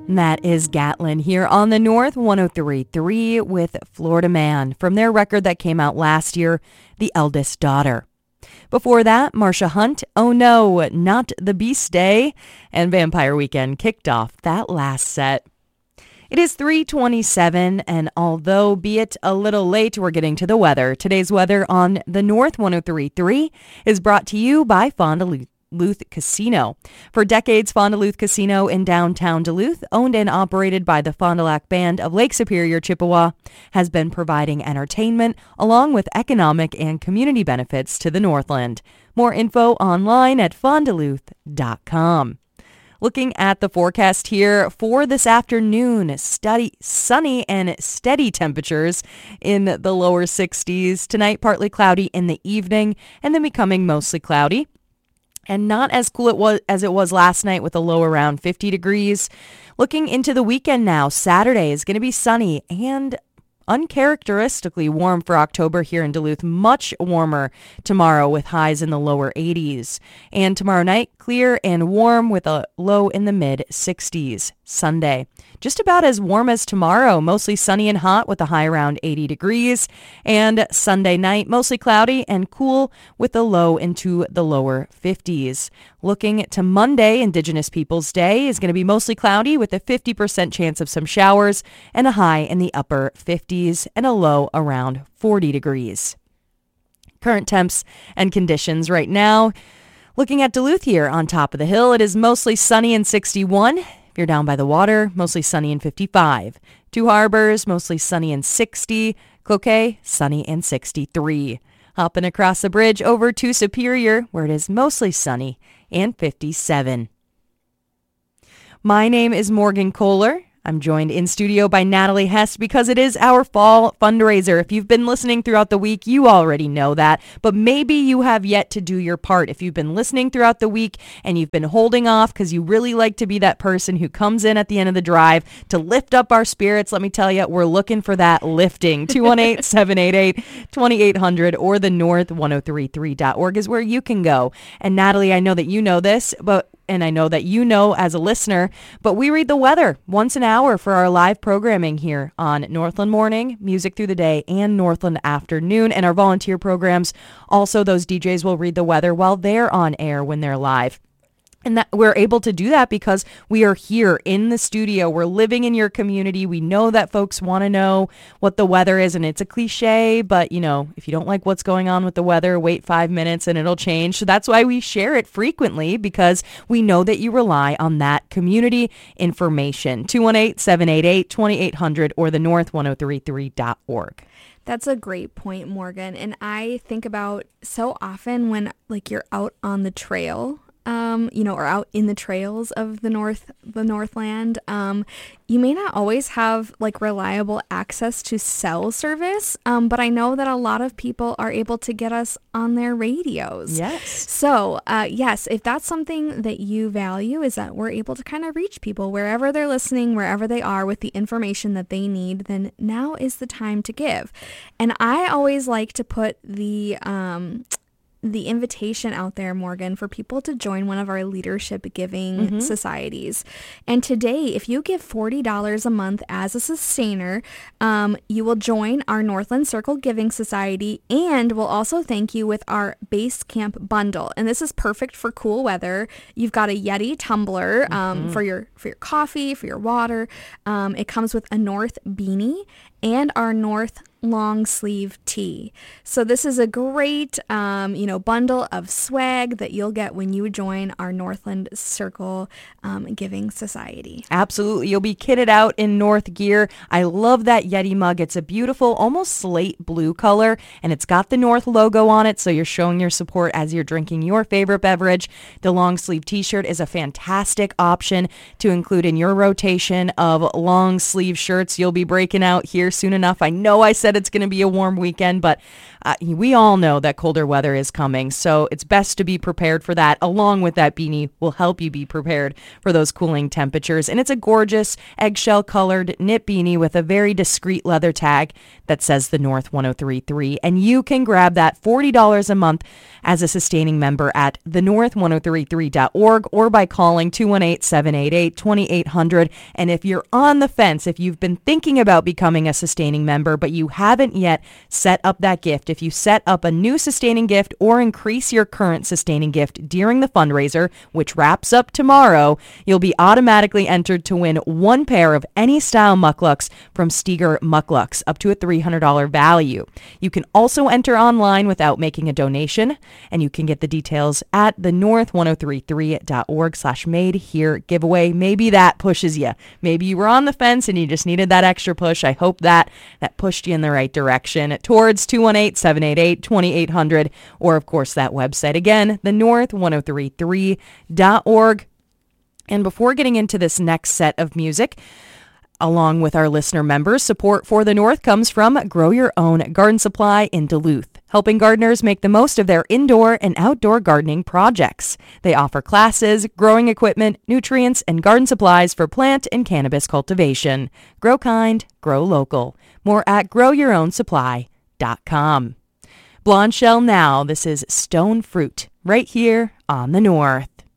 That is Gatlin here on the North 103.3 with Florida Man from their record that came out last year, The Eldest Daughter. Before that, Marsha Hunt, Oh No, Not the Beast Day, and Vampire Weekend kicked off that last set. It is 3:27, and although be it a little late, we're getting to the weather. Today's weather on the North 103.3 is brought to you by Fond du Lac Casino. For decades, Fond du Lac Casino in downtown Duluth, owned and operated by the Fond du Lac Band of Lake Superior, Chippewa, has been providing entertainment along with economic and community benefits to the Northland. More info online at fondduluth.com. Looking at the forecast here for this afternoon, sunny and steady temperatures in the lower 60s. Tonight, partly cloudy in the evening and then becoming mostly cloudy. And not as cool as it was last night with a low around 50 degrees. Looking into the weekend now, Saturday is going to be sunny and uncharacteristically warm for October here in Duluth. Much warmer tomorrow with highs in the lower 80s. And tomorrow night, clear and warm with a low in the mid 60s. Sunday, just about as warm as tomorrow, mostly sunny and hot with a high around 80 degrees. And Sunday night, mostly cloudy and cool with a low into the lower 50s. Looking to Monday, Indigenous Peoples Day, is going to be mostly cloudy with a 50% chance of some showers and a high in the upper 50s and a low around 40 degrees. Current temps and conditions right now. Looking at Duluth here on top of the hill, it is mostly sunny and 61. If you're down by the water, mostly sunny and 55. Two Harbors, mostly sunny and 60. Cloquet, sunny and 63. Hopping across the bridge over to Superior, where it is mostly sunny and 57. My name is Morgan Kohler. I'm joined in studio by Natalie Hess because it is our fall fundraiser. If you've been listening throughout the week, you already know that, but maybe you have yet to do your part. If you've been listening throughout the week and you've been holding off because you really like to be that person who comes in at the end of the drive to lift up our spirits, let me tell you, we're looking for that lifting. 218-788-2800 or the north1033.org is where you can go. And Natalie, I know that you know this, and I know that you know as a listener, but we read the weather once an hour for our live programming here on Northland Morning, Music Through the Day, and Northland Afternoon. And our volunteer programs, also those DJs will read the weather while they're on air when they're live. And that we're able to do that because we are here in the studio. We're living in your community. We know that folks want to know what the weather is, and it's a cliche, but you know, if you don't like what's going on with the weather, wait 5 minutes and it'll change. So that's why we share it frequently, because we know that you rely on that community information. 218-788-2800 or the north1033.org. That's a great point, Morgan. And I think about so often when you're out on the trail, or out in the trails of the Northland, you may not always have reliable access to cell service, but I know that a lot of people are able to get us on their radios. Yes. So, yes, if that's something that you value, is that we're able to kind of reach people wherever they're listening, wherever they are with the information that they need, then now is the time to give. And I always like to put the invitation out there, Morgan, for people to join one of our leadership giving societies. And today, if you give $40 a month as a sustainer, you will join our Northland Circle Giving Society, and we'll also thank you with our Base Camp bundle. And this is perfect for cool weather. You've got a Yeti tumbler for your coffee, for your water. It comes with a North beanie and our North long sleeve tee. So this is a great, bundle of swag that you'll get when you join our Northland Circle Giving Society. Absolutely. You'll be kitted out in North gear. I love that Yeti mug. It's a beautiful, almost slate blue color, and it's got the North logo on it, so you're showing your support as you're drinking your favorite beverage. The long sleeve t-shirt is a fantastic option to include in your rotation of long sleeve shirts you'll be breaking out here here soon enough. I know I said it's going to be a warm weekend, but we all know that colder weather is coming, so it's best to be prepared for that. Along with that beanie will help you be prepared for those cooling temperatures. And it's a gorgeous eggshell-colored knit beanie with a very discreet leather tag that says The North 103.3. And you can grab that $40 a month as a sustaining member at thenorth1033.org or by calling 218-788-2800. And if you're on the fence, if you've been thinking about becoming a sustaining member, but you haven't yet set up that gift, if you set up a new sustaining gift or increase your current sustaining gift during the fundraiser, which wraps up tomorrow, you'll be automatically entered to win one pair of any style mucklucks from Steger Mucklucks, up to a $300 value. You can also enter online without making a donation, and you can get the details at thenorth1033.org/made here giveaway. Maybe that pushes you. Maybe you were on the fence and you just needed that extra push. I hope that pushed you in the right direction towards 218-788-2800, or of course that website again, thenorth1033.org. And before getting into this next set of music, along with our listener members, support for the North comes from Grow Your Own Garden Supply in Duluth, helping gardeners make the most of their indoor and outdoor gardening projects. They offer classes, growing equipment, nutrients, and garden supplies for plant and cannabis cultivation. Grow kind, grow local. More at growyourownsupply.com. Blonde Shell now. This is Stone Fruit right here on the North.